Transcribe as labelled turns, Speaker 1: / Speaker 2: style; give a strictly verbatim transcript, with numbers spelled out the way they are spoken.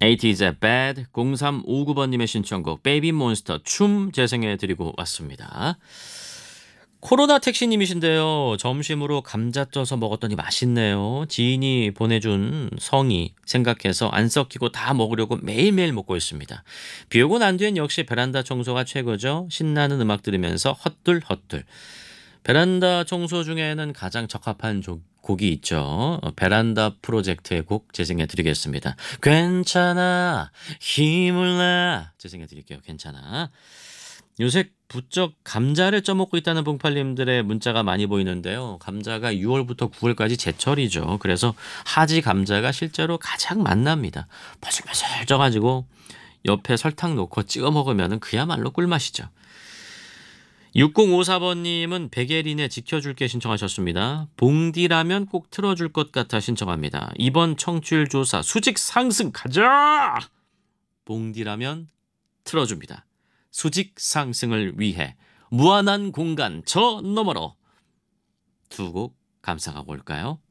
Speaker 1: 에이티즈 at Bad 공삼오구 번님의 신청곡 베이비 몬스터 춤 재생해 드리고 왔습니다. 코로나 택시님이신데요. 점심으로 감자 쪄서 먹었더니 맛있네요. 지인이 보내준 성의 생각해서 안 섞이고 다 먹으려고 매일매일 먹고 있습니다. 비 오고 난 뒤엔 역시 베란다 청소가 최고죠. 신나는 음악 들으면서 헛둘헛둘. 베란다 청소 중에는 가장 적합한 조- 곡이 있죠. 어, 베란다 프로젝트의 곡 재생해 드리겠습니다. 괜찮아 힘을 내 재생해 드릴게요. 괜찮아. 요새 부쩍 감자를 쪄먹고 있다는 봉팔님들의 문자가 많이 보이는데요. 감자가 유월부터 구월까지 제철이죠. 그래서 하지 감자가 실제로 가장 맛납니다. 버슬버슬 쪄가지고 옆에 설탕 넣고 찍어 먹으면 그야말로 꿀맛이죠. 육공오사 번님은 백예린의 지켜줄게 신청하셨습니다. 봉디라면 꼭 틀어줄 것 같아 신청합니다. 이번 청취율 조사 수직 상승 가자! 봉디라면 틀어줍니다. 수직 상승을 위해 무한한 공간 저 너머로 두 곡 감상하고 올까요?